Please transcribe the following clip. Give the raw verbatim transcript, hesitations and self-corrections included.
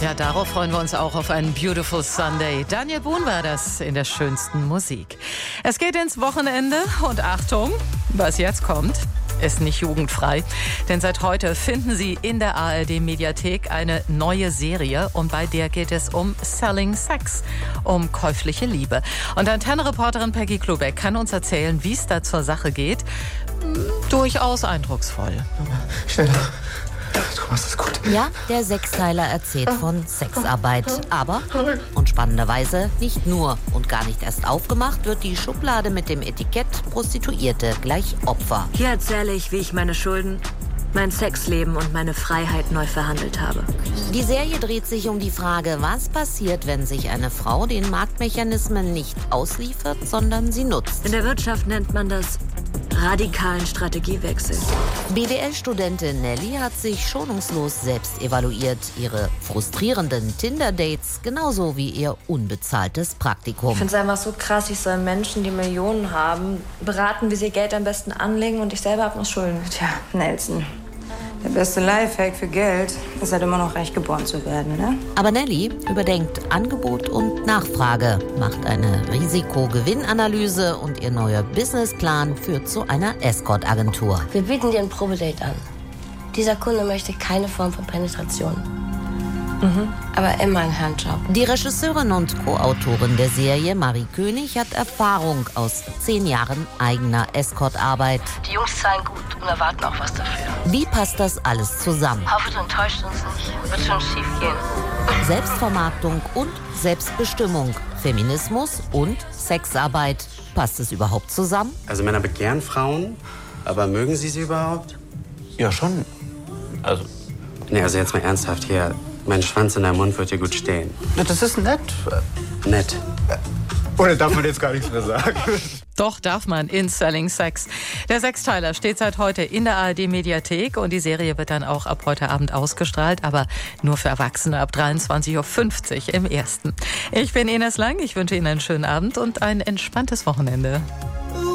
Ja, darauf freuen wir uns auch auf einen Beautiful Sunday. Daniel Bohn war das in der schönsten Musik. Es geht ins Wochenende und Achtung, was jetzt kommt, ist nicht jugendfrei. Denn seit heute finden Sie in der A R D-Mediathek eine neue Serie und bei der geht es um Selling Sex, um käufliche Liebe. Und Antenne-Reporterin Peggy Klubeck kann uns erzählen, wie es da zur Sache geht. Durchaus eindrucksvoll. Schneller. Du machst es gut. Ja, der Sechsteiler erzählt von Sexarbeit. Aber, und spannenderweise, nicht nur und gar nicht erst aufgemacht, wird die Schublade mit dem Etikett Prostituierte gleich Opfer. Hier erzähle ich, wie ich meine Schulden, mein Sexleben und meine Freiheit neu verhandelt habe. Die Serie dreht sich um die Frage, was passiert, wenn sich eine Frau den Marktmechanismen nicht ausliefert, sondern sie nutzt. In der Wirtschaft nennt man das radikalen Strategiewechsel. B W L-Studentin Nelly hat sich schonungslos selbst evaluiert. Ihre frustrierenden Tinder-Dates genauso wie ihr unbezahltes Praktikum. Ich finde es einfach so krass, ich soll Menschen, die Millionen haben, beraten, wie sie Geld am besten anlegen und ich selber habe noch Schulden. Tja, Nelson, der beste Lifehack für Geld ist halt immer noch reich geboren zu werden, ne? Aber Nelly überdenkt Angebot und Nachfrage, macht eine Risiko-Gewinn-Analyse und ihr neuer Businessplan führt zu einer Escort-Agentur. Wir bieten dir ein Probedate an. Dieser Kunde möchte keine Form von Penetration. Mhm. Aber immer ein Handjob. Die Regisseurin und Co-Autorin der Serie, Marie König, hat Erfahrung aus zehn Jahren eigener Escort-Arbeit. Die Jungs zahlen gut und erwarten auch was dafür. Wie passt das alles zusammen? Hoffe, du enttäuscht uns nicht. Wird schon schief gehen. Selbstvermarktung und Selbstbestimmung, Feminismus und Sexarbeit. Passt es überhaupt zusammen? Also Männer begehren Frauen, aber mögen sie sie überhaupt? Ja, schon. Also. Nee, also jetzt mal ernsthaft hier. Mein Schwanz in deinem Mund wird dir gut stehen. Das ist nett. Nett. Oder darf man jetzt gar nichts mehr sagen? Doch, darf man in Selling Sex. Der Sechsteiler steht seit heute in der A R D-Mediathek und die Serie wird dann auch ab heute Abend ausgestrahlt, aber nur für Erwachsene ab dreiundzwanzig Uhr fünfzig im ersten. Ich bin Ines Lang, ich wünsche Ihnen einen schönen Abend und ein entspanntes Wochenende.